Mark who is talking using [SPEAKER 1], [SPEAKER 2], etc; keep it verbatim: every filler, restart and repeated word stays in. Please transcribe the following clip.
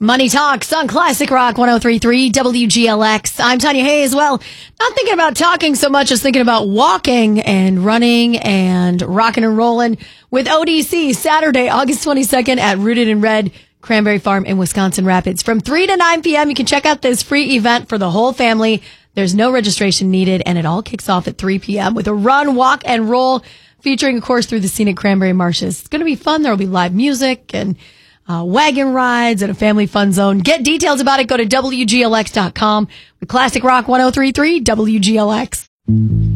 [SPEAKER 1] Money Talks on Classic Rock one oh three point three W G L X. I'm Tanya Hayes. Well, not thinking about talking so much as thinking about walking and running and rocking and rolling with O D C Saturday, August twenty-second at Rooted in Red Cranberry Farm in Wisconsin Rapids. From three to nine p.m., you can check out this free event for the whole family. There's no registration needed, and it all kicks off at three p.m. with a run, walk, and roll featuring, of course, through the scenic Cranberry Marshes. It's going to be fun. There will be live music and Uh, wagon rides and a family fun zone. Get details about it. Go to W G L X dot com with Classic Rock one oh three point three W G L X.